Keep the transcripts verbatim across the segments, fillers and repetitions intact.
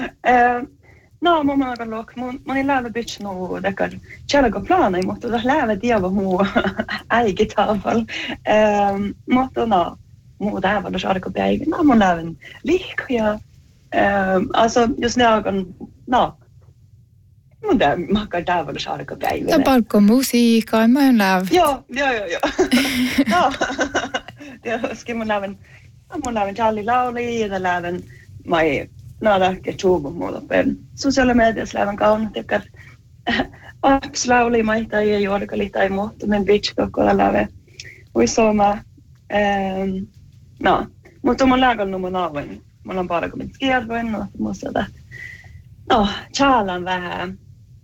No, mun on luok, mun moni läävä bitch no dekar chelga plana i mutta läävä tieva muu äigi taval. Ehm mutta no, muu täällä sarko päivä. No mun läävän liikkuja. Ehm alltså just nu kan no. Mun tää makka täällä sarko päivä. Ja palkko musiikkaa, mä en läävä. Joo, joo, joo, joo. No. Ja skin mun läävän mun läävän Charlie lauli ja läävän mai no lähke tuubu muuta per sosiaalinen mediassa lävän kaunat ja apps lauli maita ja juorikali tai muuta men bitch kokolla läve ui soma ehm no mutta mun lääkän numon aven mulla on bara kommit skiervoin no musta että no chalan vähän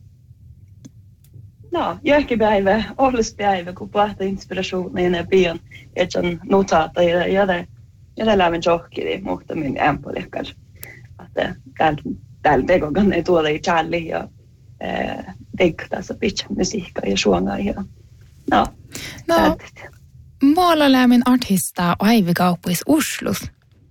no jähkipäivä olluspäivä kun pahta inspirationen ja pian että on notata ja ja det ja det läven johkiri mutta min ämpolekar att täällä täällä tekokan ei tuoda i Charlie ja eh teikkaassa pitch musiikka ja suonga ja no no måla lämmin artista aivikaupuis Oslus.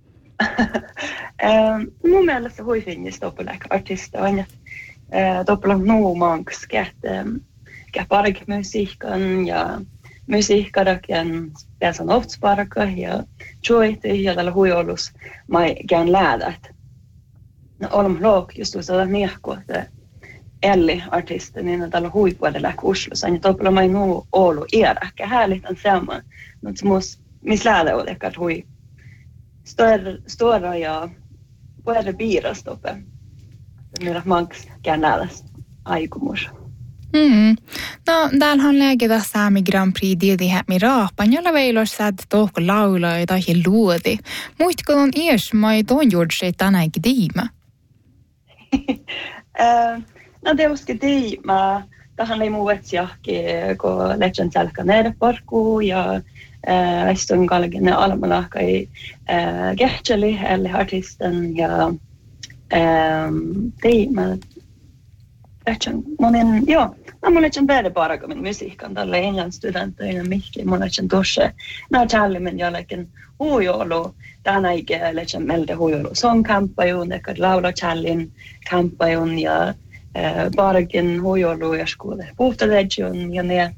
Eh mun mielestä hui finnis toppelek artista on eh toppelek no manks ket ket park musiikan ja musiikkaraken tässä on oftsparka ja joiti ja tällä hui ollus mai gän lädät. No olemme låg just så där närko att Elli artisten innan tällä huipuolella Oslossa ja topla mai nu Oulu eräkä härligt att samma något smås misläädä och det hui står stora ja puolella biiras uppe millä manks känäläs aikomus. Mm. No, täällä on lägetä Sami Grand Prix dildi hämmi raapan, jolla veilor sad tohko laula ja tahi luodi. Muitko on ees mai ton juurdsei tänäkin diima? No det uske diima, tähän ei muu etsiahki, kun Legend Selkä Nederparku ja Västön kalginen almanahkai Gehtjeli, eli artisten ja diima. Lähtsen monen, joo, no mun lähtsen päälle parakomin musiikan tälle englandsstudenteina mihki, mun lähtsen tosse. No Charlie jollekin huijolu, tänä ikä lähtsen melde huijolu songkamppajun, eikä laula Charlien kamppajun ja parakin huijolu ja skuule puhtalegjon ja ne,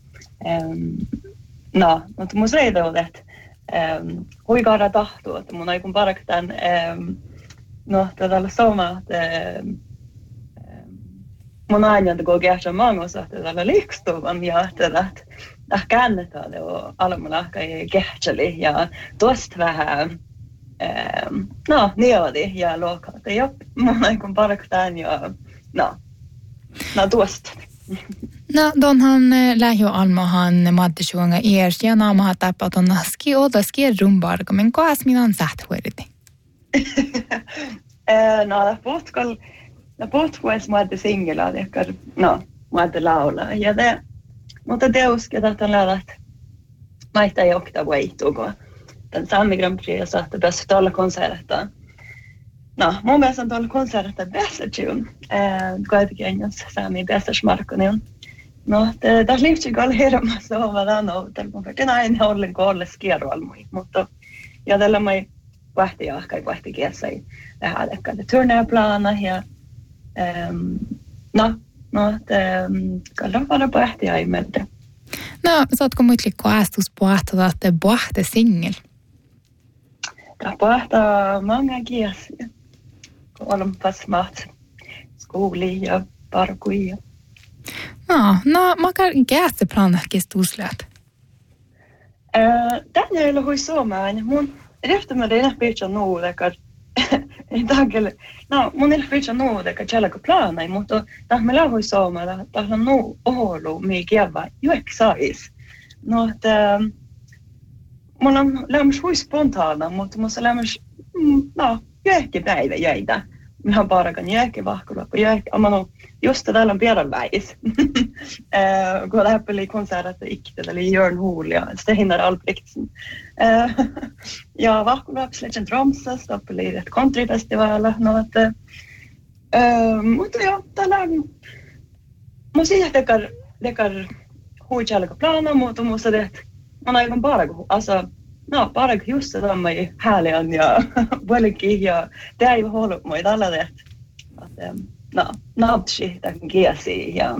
no, mutta mun seitä on, että huikaara tahtuu, että mun aikun paraktan, no, tällä soma, että mun aina että kun käydään maailmassa tällä liikstuvan ja että että käännetään det och almanahka i Gehtjeli ja tuosta vähän ähm, no niodi ja lokaata ja mun aikun paraktaan ja no no tuosta. No donhan lähjo almahan maddisuanga eers ja naamaha tappat on naski odaski rumbarga men koas minan sähthueriti. Eh no potkal no potkues muodde singela dekar no muodde laula ja det mutta det uskon att han lärde att maita ei okta weitu kun den Sami Grand Prix satte bäst alla konserter. No mun mielestä on tuolla konserter bästa tune eh kuitenkin Sami bästa smarkkonen. No det där livs ju gallerama så vad då no det på för näin ollen kolle skierolmui mutta ja tällä mai vahti ja kai vahti kiesai tähän että turnerplana ja ehm no no että kallan vara vahti ja imeltä. No saatko muitli koastus pohtaa että pohte singel. Tämä pohtaa många kiesiä. Olemme pasmat skoli ja parkuja. No, no makar gäste planakis tuslet. Eh, tänne ei ole suomaan. Mun efter med det pitcha nu där i dag no mun ei pitcha nu där källäkö plana mutta tämä me lahu suomaan tämä on nu Oulu mikiävä juoksais. No että mun on lämmäs hui spontaana mutta mun se lämmäs no jäkki päivä jäitä. Minä bara kan jäkki vahkulla på jäkki amano just det där blir väis. Eh går det på konserter ikte eller Jörn Hol ja det hinner Albrechtsen. Eh ja vahkulla absolut Tromsø stoppade i ett countryfestival något eh mutta ja tällä musik dekar dekar huijalka plana mutta musta det man har ju bara alltså no bara just det där med härliga ja väldigt ja det är ju hållt med alla det. no, nautsi tämän kiesi ja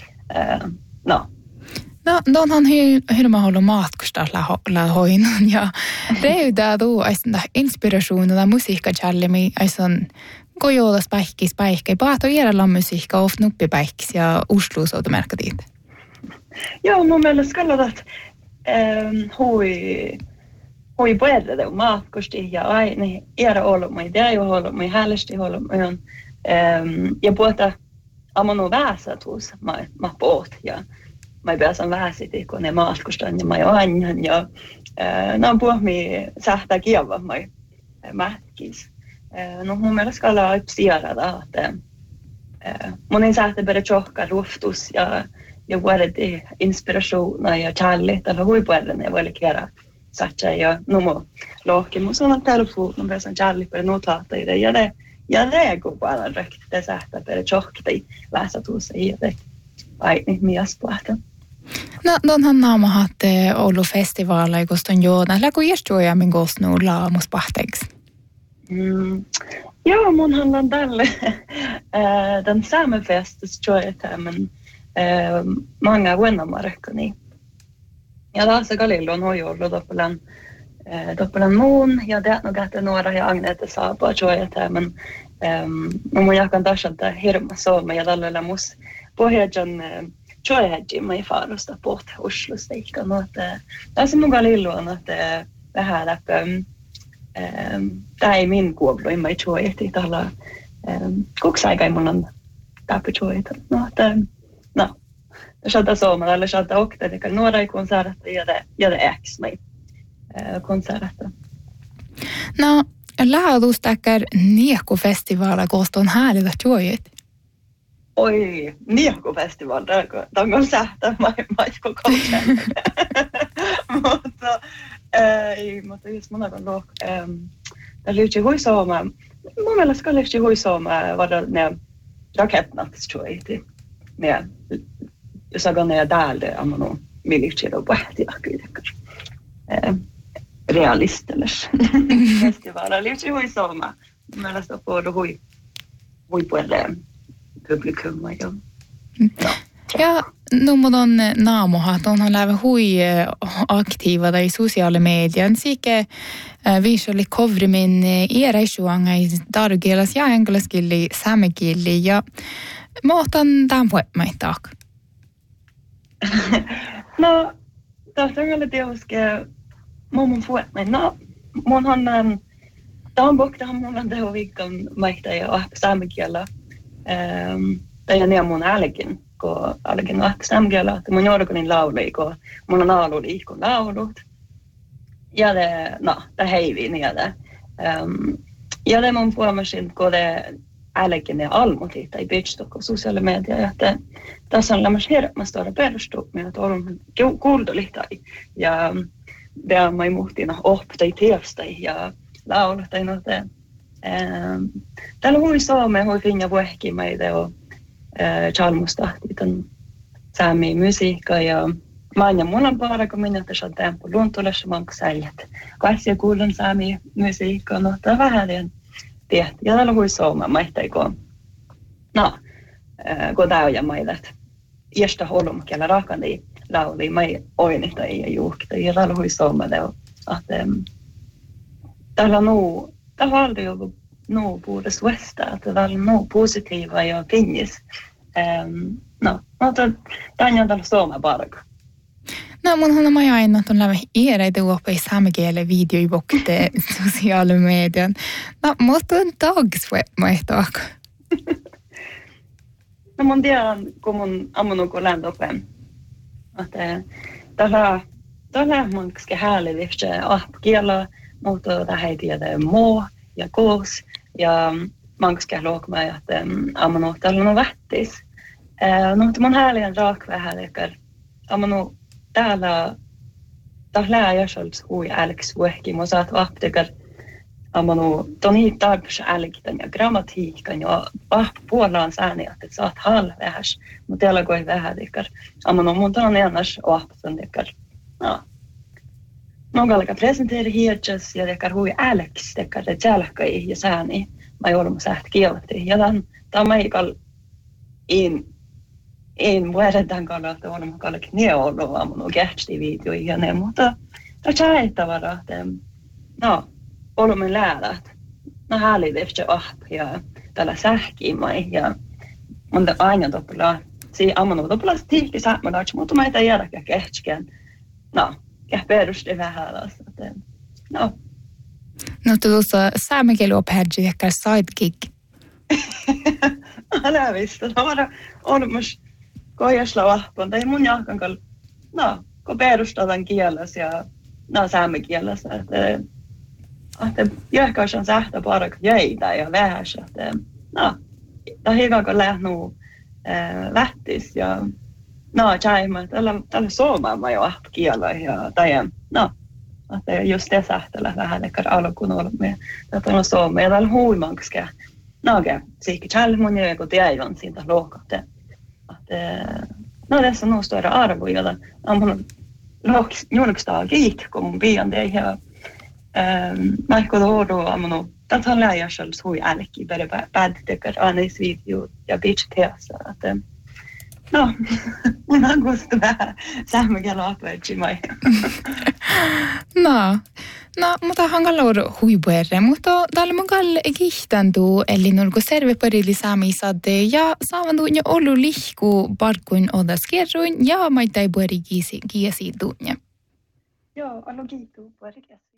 no. No, onhan hirma ollut matkustalla hoinun ja reydää tuu aistan inspirationen ja musiikkachallimi aistan kojolas päihkis päihkei pahto iällä musiikka of nuppipäihkis ja usluus outo märkätiit. Joo, mun mielestä kallat ähm, hui hui puolelle matkusti ja aina iära ollut mai dei ollut mai hällesti ollut mai on ähm, ja puhuta amonu väsätus mai ma poht ja mai pääsen väsiti kun ne matkustan ja mai anjan ja äh, no puhmi sähtää kieva mai mätkis. Äh, no mun mielestä kallat ypsiarada että äh, monin sähtää börja tjohka ruftus ja ja vuodeti inspiraationa ja kärlek tällä huipuolella ja voi kiera satsa ja numo lohkimus on telefon on pääsen kärlek per notata ja ja det ja det går bara rätt det sätta per tjockti läsa tuossa i det ai niin mies plahta. No donhan naama hatte Oulu festivaaleja koston joona läku istuja min gosnu laamus pahteeksi. Mm. Joo, munhan on tälle äh, den samefestis joita men Eh, många vuonnamarkkani. Ja Lasse Galillo on hoiollut doppelan eh, doppelan muun ja det nog att några ja Agnete sa på att jag är men ehm um, mun jakan taas että hirma sooma ja tällä mus pohjajan choihaji mai farusta port Oslosta ikka no että Lasse mun Galillo on että vähän läppä ehm tai min kuoblo mai choihti tällä ehm koksaikai mun on läppä choihti no että no, sieltä Suomella, eller sieltä Okta, eli nuoria konserter ja det, ja det äks mig konserter. No, lähdustakar Niekko-festivaala kooston häälitä juojit? Oi, Niekko-festivaal, tämä on sähtä, mä en koko ajan. Mutta, ei, mutta jos mun on luok, tämä liittyy huisoomaan, mun mielestä kann liittyy huisoomaan, vada ne raketnatsjuojit. Ne jos on ja täällä amano militsero pähtiä kyllä. Eh realisteles. Festivaali liittyy hui soma. Meillä on puhuttu hui hui puolelle publikum ja. Ja no modon naamohat onhan lävä hui aktiva i sociala medier. Sike visually coverimin era isuanga i dargelas ja englanskilli samekilli ja Måtan tämän voimaitaak. No, tässä on kyllä tietysti mun voimaita. No, mun on tämän bokta mun on teho viikon maita ja saamekielä. Tai ne mun älkin, kun älkin on saamekielä, että mun jorkonin lauli, kun mun on alu liikun laulut. Ja det, no, det heiviin ja det. Ja det mun puhumasin, kun det älken är allmotitta i byggstock och sociala medier että tässä on lämmäs hermasta perustumia että on kuultu lihtai ja det mai muhtina optai teostai ja laultai no te ehm täällä hui saame hui finja vuehki meitä o chalmustahti tämän saami musiikka ja Manja mun on bara kun minä tässä tempo luontolessa manksäljet kaikki kuulen saami musiikka no tää vähän ja täällä hui sooma maihtaiko no kun täyjä mailet iästä holmukella rakani lauli mai oinita ja juhkita ja täällä hui sooma teo että täällä no täällä on ollut no puhdas västä että täällä on no positiiva ja finnis no no täällä on täällä sooma parko. No mun on mä aina ton lävä iäreitä uoppa i samekielen video i bokte sociala medier. No mutta on dags voimaitaak. No mun tiedän, kun mun ammunut läntopen. Että tällä tällä mun ska härlig vifte apkiela mutta tähän tiedä mo ja kos ja man ska låka että ammunut tällä on vättis. Eh no mun härligen rak vähän ekar ammunut täällä täällä ja självs hui Alex vuhki mo saat aptekar amanu toni tarpeeksi älkitän ja grammatiikan ja ah puolaan sääni että saat hal vähäs mutta täällä koi vähän dekar amanu mun on ennäs aptan dekar no no galka presentera hietjas ja dekar hui Alex dekar det jalkai ja sääni mä joudun sähtä kiellettiin. Ja tämän, tämän meikal in, in vuodetaan kannalta on mun kallekin nie ollut, vaan mun on kähti videoihin ja ne, mutta tämä on tavara, että no, olemme läälät. No häälideftä ahpia tällä sähkiimai ja mun aina toppula. Siinä ammanu toppula tihti sähmänäksi, mutta mä ei jäädäkään kähtsikään. No, käh perusti vähän alas. No. No tuossa saamekieli opehdji ehkä sidekick. Älä vista. No on myös koijasla vahpon. Tai mun jahkan kall. No, kun perustetaan kielessä ja no saamekielessä. Että että jahkaus on sähtä parak jäitä ja vähäs. Että no, tämä hiikan kun lähnuu lähtis ja no, tjäimä. Tällä, tällä suomaan mä jo ahpa kielä ja tajan. No. Että just det sähtellä vähän ehkä alkuun olemme. Tätä on suomea ja täällä huimankskä. No okei, siikki tjälmun ja joku tiedon siitä lohkatte. No tässä on nuo stora arvoja. On mun lohkis julkistaa kiik, kun mun pian tei. Ja mä ehkä tuodua on mun tätä on läjäsels hui älki. Bäri päädtekar anis video ja bitch teassa. No, mun on kustu vähän sähmäkielä ahtoetsi mai. No, no, mutta hankala on huipuerre, mutta täällä mun kalle kihtantuu, eli nolko serveparili saamisade ja saavantuu jo ollut lihku parkkuin odas kerroin ja maitai pueri kiesi tunne. Joo, alo kiituu pueri kiesi.